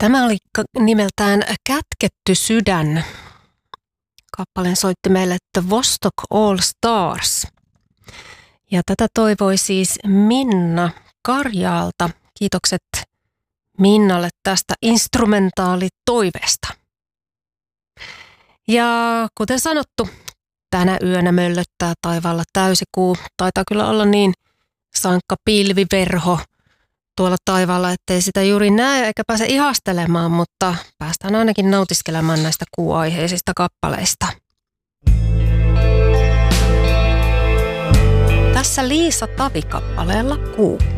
Tämä oli nimeltään Kätketty sydän. Kappaleen soitti meille The Vostok All Stars. Ja tätä toivoi siis Minna Karjaalta. Kiitokset Minnalle tästä instrumentaalitoiveesta. Ja kuten sanottu, tänä yönä möllöttää taivaalla täysikuu. Taitaa kyllä olla niin sankka pilviverho tuolla taivaalla, ettei sitä juuri näe eikä pääse ihastelemaan, mutta päästään ainakin nautiskelemaan näistä kuuaiheisista kappaleista. Tässä Liisa Tavi kappaleella Kuu.